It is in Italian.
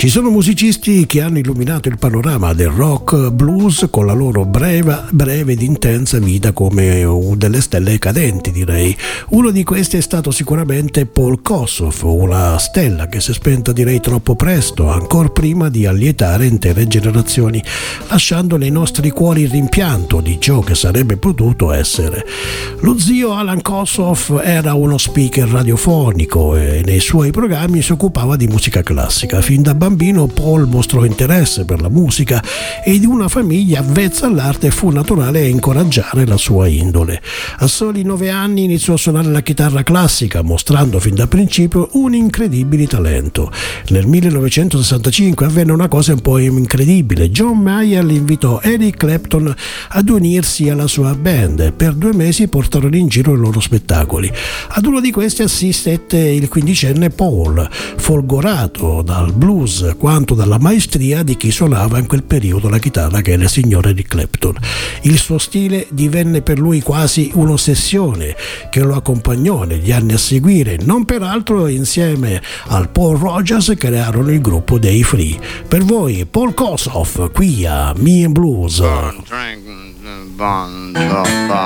Ci sono musicisti che hanno illuminato il panorama del rock blues con la loro breve ed intensa vita come delle stelle cadenti, direi. Uno di questi è stato sicuramente Paul Kossoff, una stella che si è spenta direi troppo presto, ancora prima di allietare intere generazioni, lasciando nei nostri cuori il rimpianto di ciò che sarebbe potuto essere. Lo zio Alan Kossoff era uno speaker radiofonico e nei suoi programmi si occupava di musica classica. Fin da bambino Paul mostrò interesse per la musica e di una famiglia avvezza all'arte fu naturale incoraggiare la sua indole. A soli 9 anni iniziò a suonare la chitarra classica, mostrando fin da principio un incredibile talento. Nel 1965 avvenne una cosa un po' incredibile. John Mayer invitò Eric Clapton ad unirsi alla sua band e per 2 mesi portarono in giro i loro spettacoli. Ad uno di questi assistette il quindicenne Paul, folgorato dal blues quanto dalla maestria di chi suonava in quel periodo la chitarra, che era il signor Eric Clapton. Il suo stile divenne per lui quasi un'ossessione che lo accompagnò negli anni a seguire. Non peraltro insieme al Paul Rogers crearono il gruppo dei Free. Per voi Paul Kossoff qui a Me and Blues.